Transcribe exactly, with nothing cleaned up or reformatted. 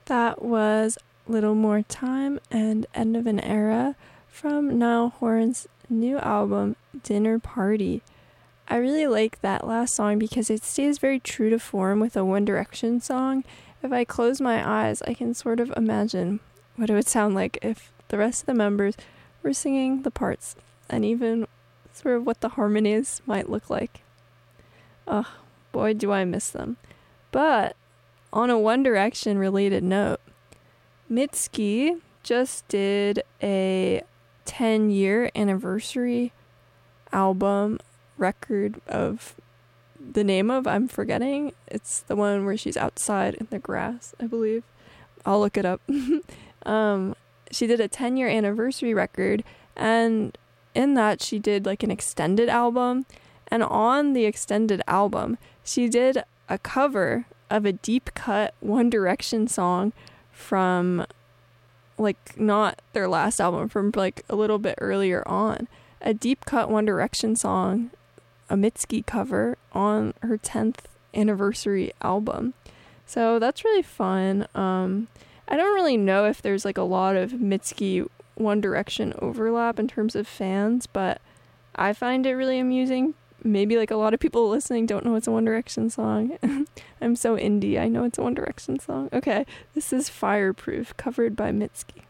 That was Little More Time and End of an Era from Niall Horan's new album, Dinner Party. I really like that last song because it stays very true to form with a One Direction song. If I close my eyes, I can sort of imagine what it would sound like if the rest of the members were singing the parts, and even sort of what the harmonies might look like. Ugh, boy, do I miss them. But on a One Direction related note, Mitski just did a ten year anniversary album record of the name of, I'm forgetting. It's the one where she's outside in the grass, I believe. I'll look it up. um, she did a ten year anniversary record, and in that she did like an extended album. And on the extended album, she did a cover of a deep cut One Direction song from like not their last album, from like a little bit earlier on. A deep cut One Direction song, a Mitski cover on her tenth anniversary album. So that's really fun. Um, I don't really know if there's like a lot of Mitski One Direction overlap in terms of fans, but I find it really amusing. Maybe like a lot of people listening don't know it's a One Direction song. I'm so indie, I know it's a One Direction song. Okay, this is Fireproof, covered by Mitski.